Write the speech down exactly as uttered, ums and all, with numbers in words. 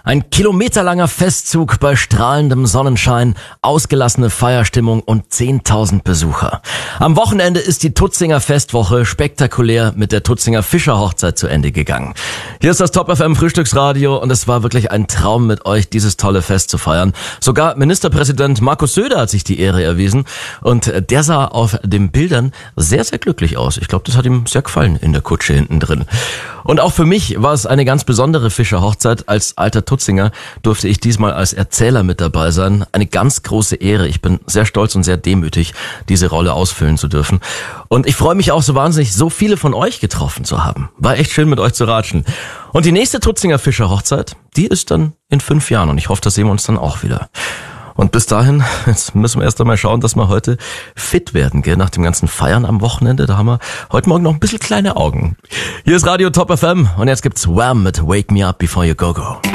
Ein kilometerlanger Festzug bei strahlendem Sonnenschein, ausgelassene Feierstimmung und zehntausend Besucher. Am Wochenende ist die Tutzinger Festwoche spektakulär mit der Tutzinger Fischerhochzeit zu Ende gegangen. Hier ist das Top F M Frühstücksradio und es war wirklich ein Traum mit euch, dieses tolle Fest zu feiern. Sogar Ministerpräsident Markus Söder hat sich die Ehre erwiesen und der sah auf den Bildern sehr, sehr glücklich aus. Ich glaube, das hat ihm sehr gefallen in der Kutsche hinten drin. Und auch für mich war es eine ganz besondere Fischerhochzeit. Als alter Tutzinger durfte ich diesmal als Erzähler mit dabei sein. Eine ganz große Ehre. Ich bin sehr stolz und sehr demütig, diese Rolle ausfüllen zu dürfen. Und ich freue mich auch so wahnsinnig, so viele von euch getroffen zu haben. War echt schön, mit euch zu ratschen. Und die nächste Tutzinger Fischerhochzeit, die ist dann in fünf Jahren. Und ich hoffe, da sehen wir uns dann auch wieder. Und bis dahin, jetzt müssen wir erst einmal schauen, dass wir heute fit werden, gell? Nach dem ganzen Feiern am Wochenende, da haben wir heute Morgen noch ein bisschen kleine Augen. Hier ist Radio Top F M und jetzt gibt's Wham mit Wake Me Up Before You Go Go.